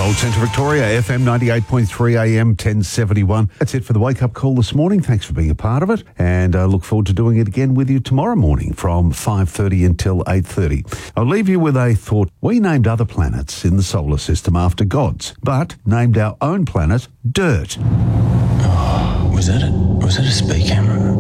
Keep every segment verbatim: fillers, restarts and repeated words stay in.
Gold Centre Victoria, F M ninety-eight point three, A M ten seventy-one. That's it for the wake-up call this morning. Thanks for being a part of it, and I uh, look forward to doing it again with you tomorrow morning from five thirty until eight thirty. I'll leave you with a thought. We named other planets in the solar system after gods, but named our own planet Dirt. Oh, was that a, was that a speed camera?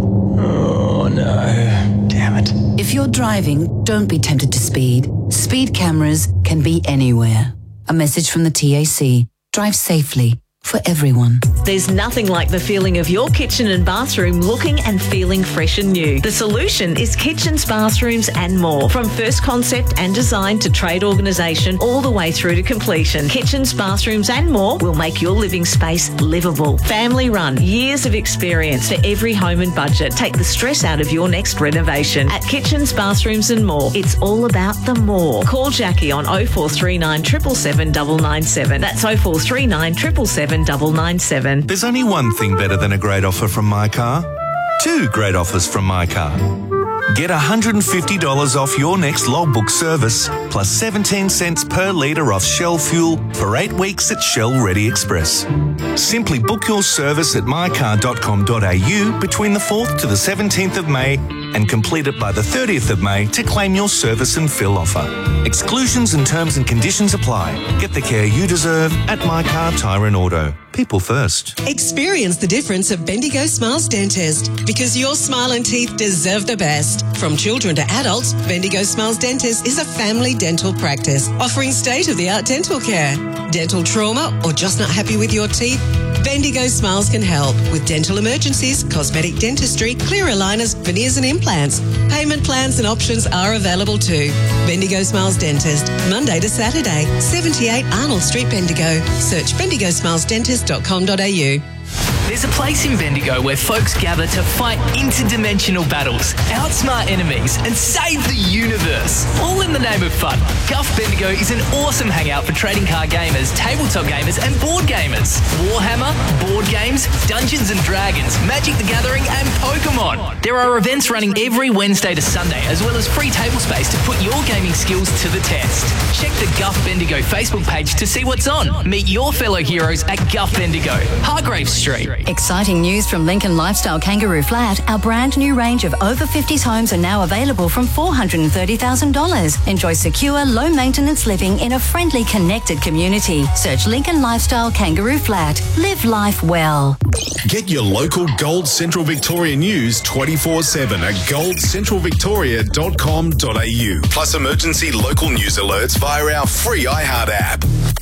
Oh, no. Damn it. If you're driving, don't be tempted to speed. Speed cameras can be anywhere. A message from the T A C. Drive safely. For everyone. There's nothing like the feeling of your kitchen and bathroom looking and feeling fresh and new. The solution is Kitchens, Bathrooms and More. From first concept and design to trade organisation all the way through to completion. Kitchens, Bathrooms and More will make your living space livable. Family run, years of experience for every home and budget. Take the stress out of your next renovation. At Kitchens, Bathrooms and More, it's all about the more. Call Jackie on oh four three nine, seven seven seven, nine nine seven. That's oh four three nine, seven seven seven, nine nine seven. There's only one thing better than a great offer from My Car. Two great offers from My Car. Get one hundred fifty dollars off your next logbook service, plus seventeen cents per litre off Shell fuel for eight weeks at Shell Ready Express. Simply book your service at my car dot com dot a u between the fourth to the seventeenth of May and complete it by the thirtieth of May to claim your service and fill offer. Exclusions and terms and conditions apply. Get the care you deserve at My Car Tyre and Auto. People first. Experience the difference of Bendigo Smiles Dentist, because your smile and teeth deserve the best. From children to adults, Bendigo Smiles Dentist is a family dental practice offering state-of-the-art dental care. Dental trauma or just not happy with your teeth? Bendigo Smiles can help with dental emergencies, cosmetic dentistry, clear aligners, veneers and implants. Payment plans and options are available too. Bendigo Smiles Dentist, Monday to Saturday, seventy-eight Arnold Street, Bendigo. Search bendigo smiles dentist dot com dot a u. There's a place in Bendigo where folks gather to fight interdimensional battles, outsmart enemies, and save the universe. All in the name of fun. Guff Bendigo is an awesome hangout for trading card gamers, tabletop gamers, and board gamers. Warhammer, board games, Dungeons and Dragons, Magic the Gathering, and Pokemon. There are events running every Wednesday to Sunday, as well as free table space to put your gaming skills to the test. Check the Guff Bendigo Facebook page to see what's on. Meet your fellow heroes at Guff Bendigo, Hargrave Street. Exciting news from Lincoln Lifestyle Kangaroo Flat. Our brand new range of over fifties homes are now available from four hundred thirty thousand dollars. Enjoy secure, low maintenance living in a friendly, connected community. Search Lincoln Lifestyle Kangaroo Flat. Live life well. Get your local Gold Central Victoria news twenty-four seven at gold central victoria dot com dot a u. Plus emergency local news alerts via our free iHeart app.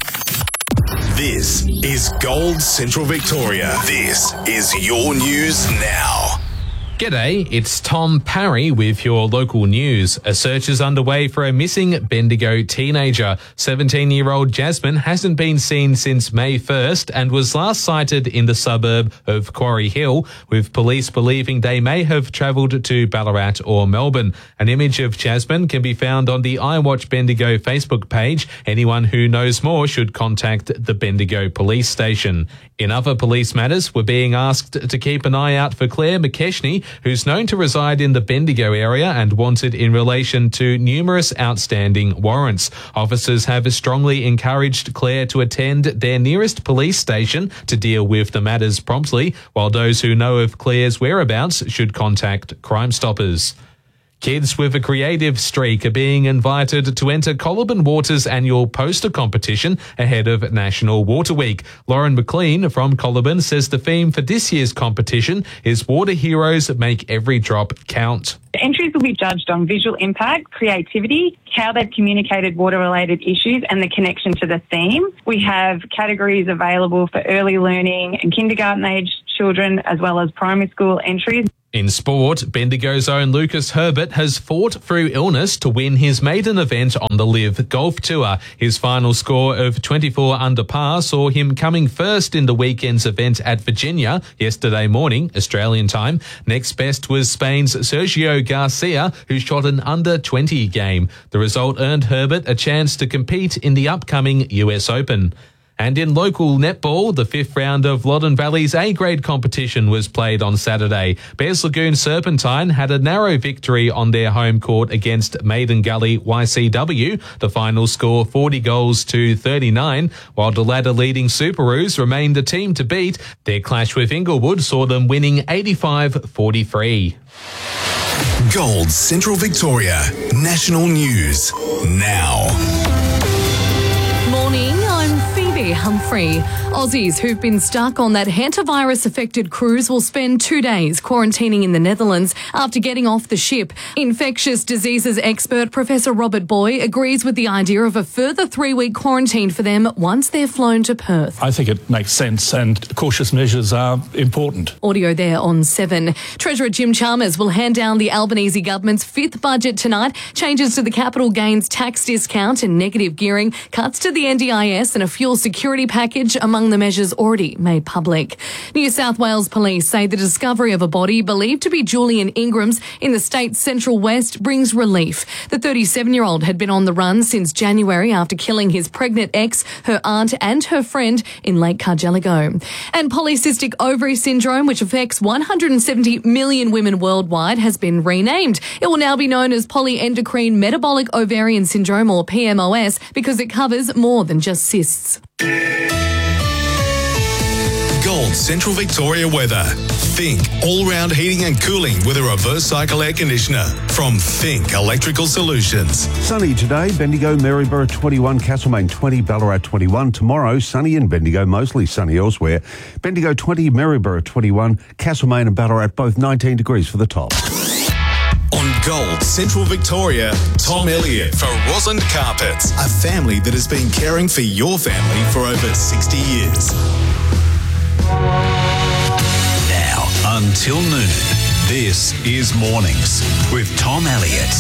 This is Gold Central Victoria. This is your news now. G'day, it's Tom Parry with your local news. A search is underway for a missing Bendigo teenager. seventeen-year-old Jasmine hasn't been seen since May first and was last sighted in the suburb of Quarry Hill, with police believing they may have travelled to Ballarat or Melbourne. An image of Jasmine can be found on the iWatch Bendigo Facebook page. Anyone who knows more should contact the Bendigo Police Station. In other police matters, we're being asked to keep an eye out for Claire McKechnie, who's known to reside in the Bendigo area and wanted in relation to numerous outstanding warrants. Officers have strongly encouraged Claire to attend their nearest police station to deal with the matters promptly, while those who know of Claire's whereabouts should contact Crime Stoppers. Kids with a creative streak are being invited to enter Coliban Water's annual poster competition ahead of National Water Week. Lauren McLean from Coliban says the theme for this year's competition is Water Heroes Make Every Drop Count. The entries will be judged on visual impact, creativity, how they've communicated water-related issues and the connection to the theme. We have categories available for early learning and kindergarten-age children as well as primary school entries. In sport, Bendigo's own Lucas Herbert has fought through illness to win his maiden event on the Live Golf Tour. His final score of twenty-four under par saw him coming first in the weekend's event at Virginia yesterday morning, Australian time. Next best was Spain's Sergio Garcia, who shot an under twenty game. The result earned Herbert a chance to compete in the upcoming U S Open. And in local netball, the fifth round of Loddon Valley's A-grade competition was played on Saturday. Bears Lagoon Serpentine had a narrow victory on their home court against Maiden Gully Y C W. The final score forty goals to thirty-nine, while the ladder-leading Superoos remained the team to beat. Their clash with Inglewood saw them winning eighty-five forty-three. Gold Central Victoria National News now. Morning, I'm Phoebe Humphrey. Aussies who've been stuck on that hantavirus-affected cruise will spend two days quarantining in the Netherlands after getting off the ship. Infectious diseases expert Professor Robert Boy agrees with the idea of a further three-week quarantine for them once they're flown to Perth. I think it makes sense and cautious measures are important. Audio there on seven. Treasurer Jim Chalmers will hand down the Albanese government's fifth budget tonight. Changes to the capital gains tax discount and negative gearing, cuts to the N D I S and a fuel security package among the measures already made public. New South Wales police say the discovery of a body believed to be Julian Ingram's in the state's central west brings relief. The thirty-seven-year-old had been on the run since January after killing his pregnant ex, her aunt and her friend in Lake Cargelligo. And polycystic ovary syndrome, which affects one hundred seventy million women worldwide, has been renamed. It will now be known as polyendocrine metabolic ovarian syndrome, or P M O S, because it covers more than just cysts. Gold Central Victoria weather. Think all-round heating and cooling with a reverse cycle air conditioner from Think Electrical Solutions. Sunny today, Bendigo, Maryborough twenty-one, Castlemaine twenty, Ballarat twenty-one. Tomorrow, sunny in Bendigo, mostly sunny elsewhere. Bendigo twenty, Maryborough twenty-one, Castlemaine and Ballarat both nineteen degrees for the top. On Gold Central Victoria, Tom Elliott for Rosalind Carpets, a family that has been caring for your family for over sixty years. Now until noon, this is Mornings with Tom Elliott.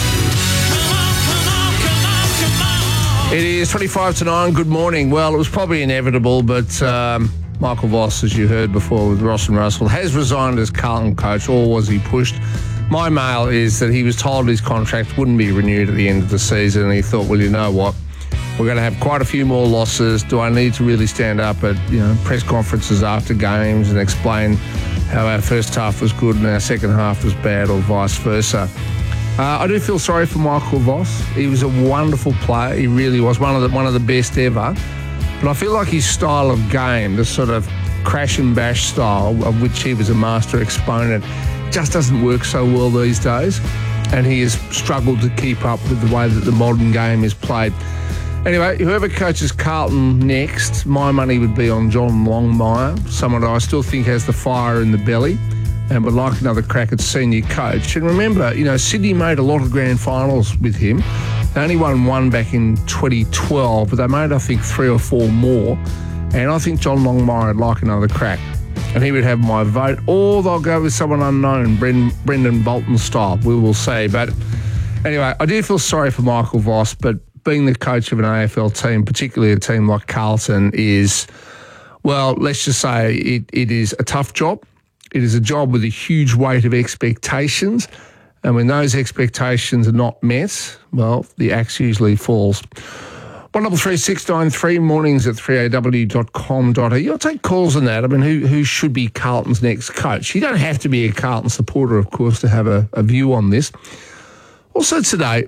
It is twenty-five to nine. Good morning. Well, it was probably inevitable, but um, Michael Voss, as you heard before with Ross and Russell, has resigned as Carlton coach, or was he pushed? My mail is that he was told his contract wouldn't be renewed at the end of the season, and he thought, well, you know what? We're going to have quite a few more losses. Do I need to really stand up at you know press conferences after games and explain how our first half was good and our second half was bad, or vice versa? Uh, I do feel sorry for Michael Voss. He was a wonderful player. He really was one of the one of the best ever. But I feel like his style of game, the sort of crash and bash style of which he was a master exponent, just doesn't work so well these days. And he has struggled to keep up with the way that the modern game is played. Anyway, whoever coaches Carlton next, my money would be on John Longmire, someone that I still think has the fire in the belly and would like another crack at senior coach. And remember, you know, Sydney made a lot of grand finals with him. They only won one back in twenty twelve, but they made, I think, three or four more. And I think John Longmire would like another crack. And he would have my vote. Or they'll go with someone unknown, Brendan Bolton style. We will see. But anyway, I do feel sorry for Michael Voss, but being the coach of an A F L team, particularly a team like Carlton, is, well, let's just say it, it is a tough job. It is a job with a huge weight of expectations. And when those expectations are not met, well, the axe usually falls. one double three six nine three, mornings at three a w dot com dot a u. I'll take calls on that. I mean, who who should be Carlton's next coach? You don't have to be a Carlton supporter, of course, to have a, a view on this. Also today,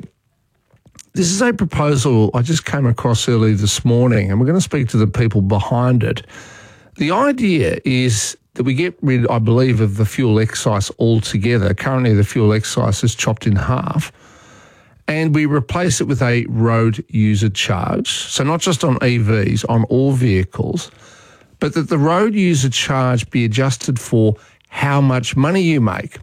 this is a proposal I just came across early this morning, and we're going to speak to the people behind it. The idea is that we get rid, I believe, of the fuel excise altogether. Currently, the fuel excise is chopped in half, and we replace it with a road user charge. So not just on E Vs, on all vehicles, but that the road user charge be adjusted for how much money you make.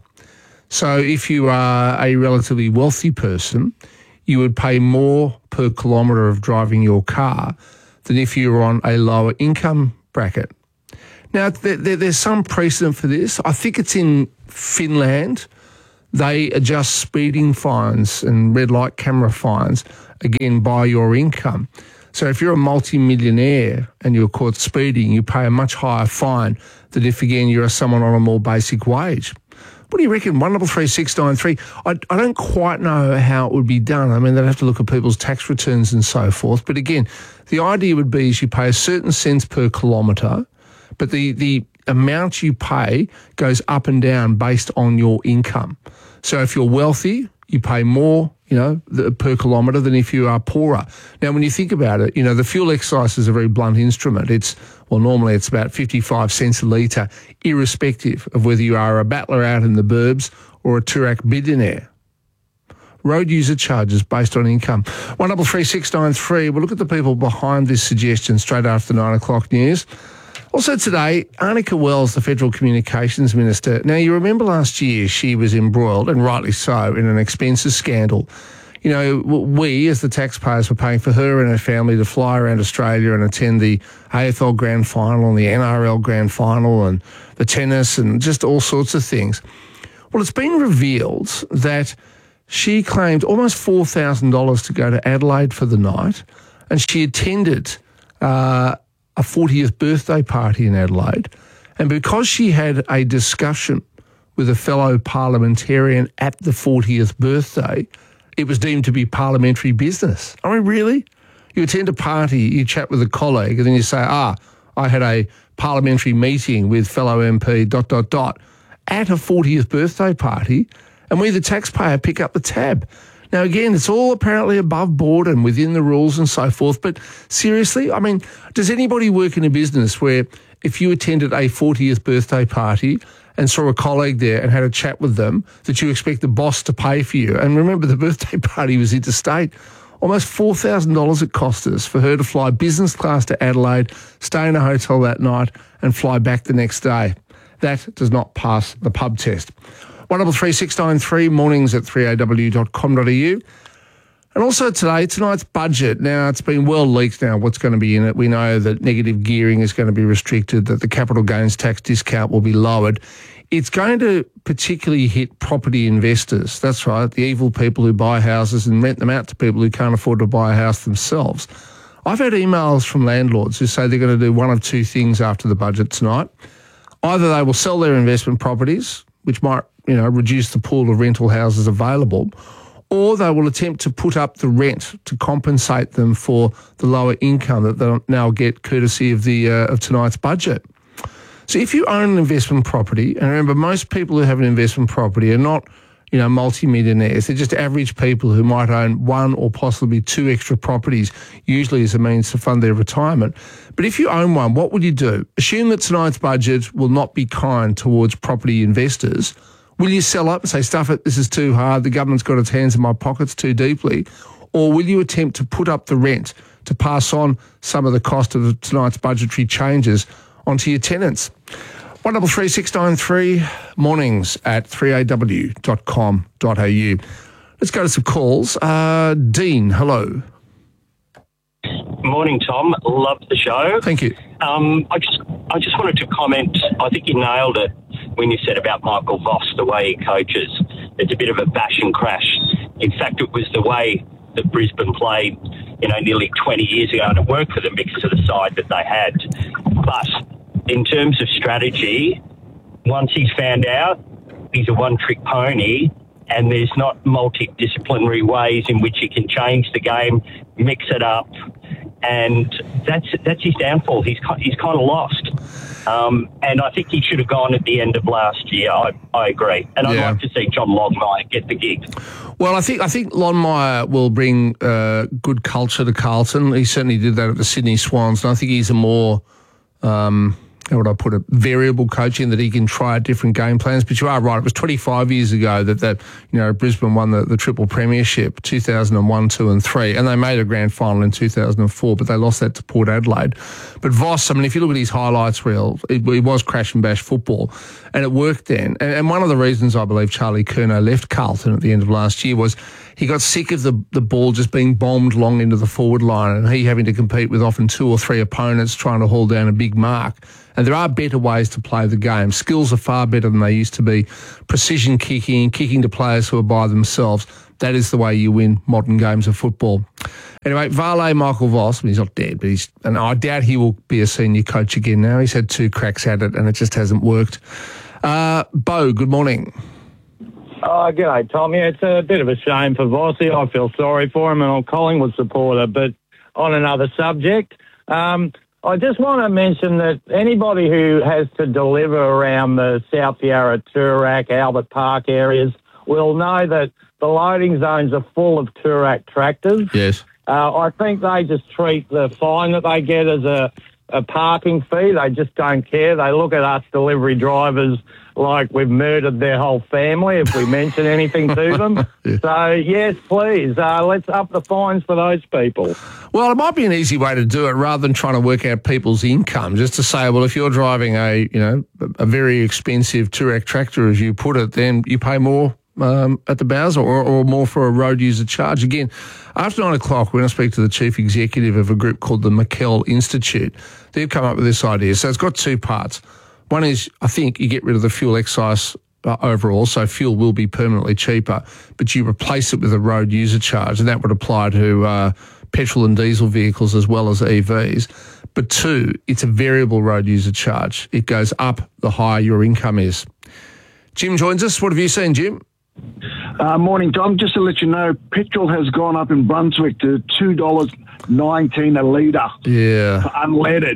So if you are a relatively wealthy person, you would pay more per kilometre of driving your car than if you were on a lower income bracket. Now, there, there, there's some precedent for this. I think it's in Finland. They adjust speeding fines and red light camera fines, again, by your income. So if you're a multi-millionaire and you're caught speeding, you pay a much higher fine than if, again, you're someone on a more basic wage. What do you reckon? one double three six nine three. I, I don't quite know how it would be done. I mean, they'd have to look at people's tax returns and so forth. But again, the idea would be is you pay a certain cents per kilometre, but the, the amount you pay goes up and down based on your income. So if you're wealthy, you pay more, you know, the, per kilometre than if you are poorer. Now, when you think about it, you know, the fuel excise is a very blunt instrument. It's, well, normally it's about fifty-five cents a litre, irrespective of whether you are a battler out in the burbs or a Toorak billionaire. Road user charges based on income. one double three six nine three. We'll look at the people behind this suggestion straight after the nine o'clock news. Also today, Arnica Wells, the Federal Communications Minister. Now, you remember last year she was embroiled, and rightly so, in an expenses scandal. You know, we, as the taxpayers, were paying for her and her family to fly around Australia and attend the A F L Grand Final and the N R L Grand Final and the tennis and just all sorts of things. Well, it's been revealed that she claimed almost four thousand dollars to go to Adelaide for the night, and she attended uh, a fortieth birthday party in Adelaide. And because she had a discussion with a fellow parliamentarian at the fortieth birthday, it was deemed to be parliamentary business. I mean, really? You attend a party, you chat with a colleague, and then you say, ah, I had a parliamentary meeting with fellow M P dot, dot, dot, at a fortieth birthday party, and we, the taxpayer, pick up the tab. Now, again, it's all apparently above board and within the rules and so forth, but seriously, I mean, does anybody work in a business where if you attended a fortieth birthday party and saw a colleague there and had a chat with them, that you expect the boss to pay for you? And remember, the birthday party was interstate. Almost four thousand dollars it cost us for her to fly business class to Adelaide, stay in a hotel that night and fly back the next day. That does not pass the pub test. one double three six nine three, mornings at three a w dot com dot a u. And also today, tonight's budget. Now, it's been well leaked now what's going to be in it. We know that negative gearing is going to be restricted, that the capital gains tax discount will be lowered. It's going to particularly hit property investors. That's right, the evil people who buy houses and rent them out to people who can't afford to buy a house themselves. I've had emails from landlords who say they're going to do one of two things after the budget tonight. Either they will sell their investment properties, which might, you know, reduce the pool of rental houses available, or they will attempt to put up the rent to compensate them for the lower income that they'll now get courtesy of the uh, of tonight's budget. So if you own an investment property, and remember, most people who have an investment property are not, you know, multi-millionaires. They're just average people who might own one or possibly two extra properties, usually as a means to fund their retirement. But if you own one, what would you do? Assume that tonight's budget will not be kind towards property investors. Will you sell up and say, stuff it, this is too hard, the government's got its hands in my pockets too deeply? Or will you attempt to put up the rent to pass on some of the cost of tonight's budgetary changes onto your tenants? one double three six nine three, mornings at three a w dot com dot a u. Let's go to some calls. Uh, Dean, hello. Morning, Tom. Love the show. Thank you. Um, I just I just wanted to comment. I think you nailed it when you said about Michael Voss, the way he coaches. It's a bit of a bash and crash. In fact, it was the way that Brisbane played, you know, nearly twenty years ago, and it worked for them because of the side that they had. But in terms of strategy, once he's found out, he's a one-trick pony, and there's not multidisciplinary ways in which he can change the game, mix it up, and that's that's his downfall. He's he's kind of lost, um, and I think he should have gone at the end of last year. I, I agree, and I'd Yeah. like to see John Longmire get the gig. Well, I think I think Longmire will bring uh, good culture to Carlton. He certainly did that at the Sydney Swans, and I think he's a more um, how would I put it, variable coaching, that he can try different game plans. But you are right, it was twenty-five years ago that, that you know, Brisbane won the, the triple premiership, two thousand one, two and three, and they made a grand final in two thousand four, but they lost that to Port Adelaide. But Voss, I mean, if you look at his highlights reel, it, it was crash and bash football, and it worked then. And, and one of the reasons I believe Charlie Curnow left Carlton at the end of last year was he got sick of the, the ball just being bombed long into the forward line and he having to compete with often two or three opponents trying to haul down a big mark. And there are better ways to play the game. Skills are far better than they used to be. Precision kicking, kicking to players who are by themselves. That is the way you win modern games of football. Anyway, Vale Michael Voss, I mean, he's not dead, but he's, and I doubt he will be a senior coach again now. He's had two cracks at it and it just hasn't worked. Uh, Bo, good morning. Oh, g'day, Tom. Yeah, it's a bit of a shame for Vossi. I feel sorry for him, and I'm a Collingwood supporter. But on another subject, um, I just want to mention that anybody who has to deliver around the South Yarra, Toorak, Albert Park areas will know that the loading zones are full of Toorak tractors. Yes. Uh, I think they just treat the fine that they get as a, a parking fee. They just don't care. They look at us delivery drivers like we've murdered their whole family if we mention anything to them. Yeah. So, yes, please, uh, let's up the fines for those people. Well, it might be an easy way to do it rather than trying to work out people's income, just to say, well, if you're driving a, you know, a very expensive Toorak tractor, as you put it, then you pay more um, at the Bowser or, or more for a road user charge. Again, after nine o'clock, we're going to speak to the chief executive of a group called the McKell Institute. They've come up with this idea. So it's got two parts. One is, I think, you get rid of the fuel excise uh, overall, so fuel will be permanently cheaper, but you replace it with a road user charge, and that would apply to uh, petrol and diesel vehicles as well as E Vs. But two, it's a variable road user charge. It goes up the higher your income is. Jim joins us. What have you seen, Jim? Uh, morning, Tom. Just to let you know, petrol has gone up in Brunswick to two dollars nineteen a litre. Yeah. For unleaded.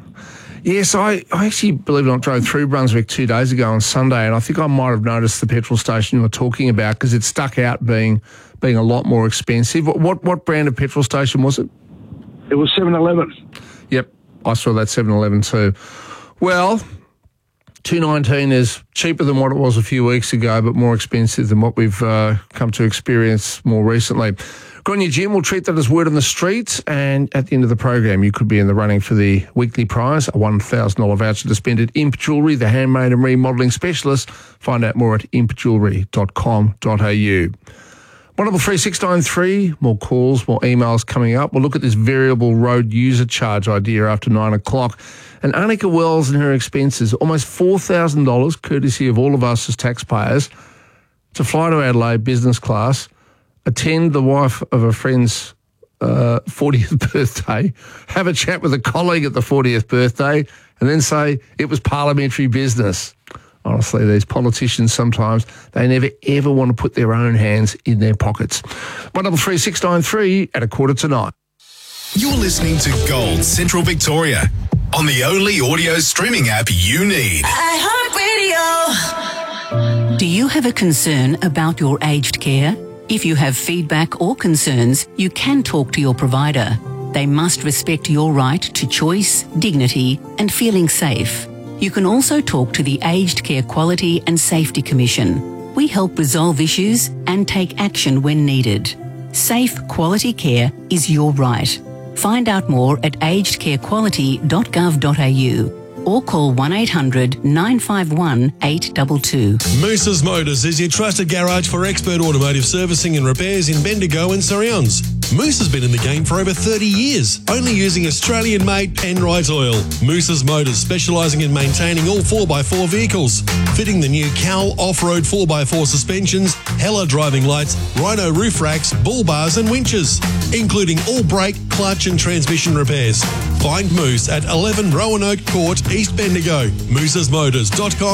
Yes, I, I actually, believe it or not, drove through Brunswick two days ago on Sunday, and I think I might have noticed the petrol station you were talking about because it stuck out being being a lot more expensive. What, what what brand of petrol station was it? It was seven eleven. Yep, I saw that seven eleven too. Well, two nineteen is cheaper than what it was a few weeks ago, but more expensive than what we've uh, come to experience more recently. Good on you, Jim. We'll treat that as word on the street, and at the end of the program, you could be in the running for the weekly prize, a one thousand dollars voucher to spend at Imp Jewellery, the handmade and remodelling specialist. Find out more at imp jewellery dot com dot a u. one double three six nine three, more calls, more emails coming up. We'll look at this variable road user charge idea after nine o'clock. And Annika Wells and her expenses, almost four thousand dollars, courtesy of all of us as taxpayers, to fly to Adelaide business class, attend the wife of a friend's uh, fortieth birthday, have a chat with a colleague at the fortieth birthday, and then say it was parliamentary business. Honestly, these politicians sometimes, they never ever want to put their own hands in their pockets. one double three six nine three at a quarter to nine. You're listening to Gold Central Victoria on the only audio streaming app you need. iHeartRadio. Do you have a concern about your aged care? If you have feedback or concerns, you can talk to your provider. They must respect your right to choice, dignity, and feeling safe. You can also talk to the Aged Care Quality and Safety Commission. We help resolve issues and take action when needed. Safe, quality care is your right. Find out more at aged care quality dot gov dot a u or call one eight hundred nine five one eight two two. Moose's Motors is your trusted garage for expert automotive servicing and repairs in Bendigo and surrounds. Moose has been in the game for over thirty years, only using Australian-made Penrite oil. Moose's Motors, specialising in maintaining all four by four vehicles, fitting the new Cowl off-road four by four suspensions, Hella driving lights, Rhino roof racks, bull bars and winches, including all brake, clutch and transmission repairs. Find Moose at eleven Roanoke Court, East Bendigo. mooses motors dot com